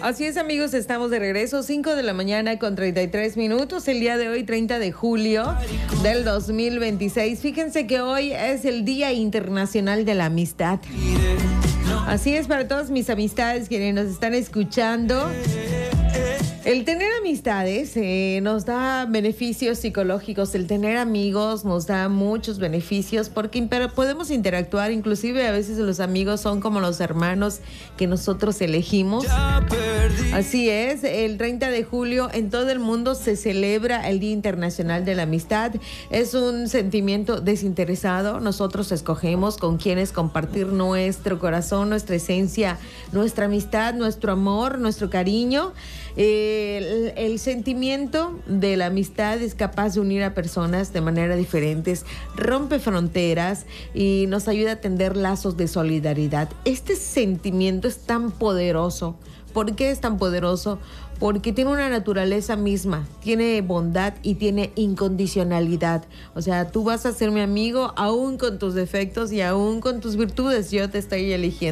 Así es, amigos, estamos de regreso, 5 de la mañana con 33 minutos, el día de hoy, 30 de julio del 2026. Fíjense que hoy es el Día Internacional de la Amistad. Así es, para todas mis amistades quienes nos están escuchando. El tener amistades nos da beneficios psicológicos, el tener amigos nos da muchos beneficios porque podemos interactuar, inclusive a veces los amigos son como los hermanos que nosotros elegimos. Así es, el 30 de julio en todo el mundo se celebra el Día Internacional de la Amistad. Es un sentimiento desinteresado, nosotros escogemos con quienes compartir nuestro corazón, nuestra esencia, nuestra amistad, nuestro amor, nuestro cariño. El sentimiento de la amistad es capaz de unir a personas de manera diferentes, rompe fronteras y nos ayuda a tender lazos de solidaridad. Este sentimiento es tan poderoso. ¿Por qué es tan poderoso? Porque tiene una naturaleza misma, tiene bondad y tiene incondicionalidad. O sea, tú vas a ser mi amigo aún con tus defectos y aún con tus virtudes. Yo te estoy eligiendo.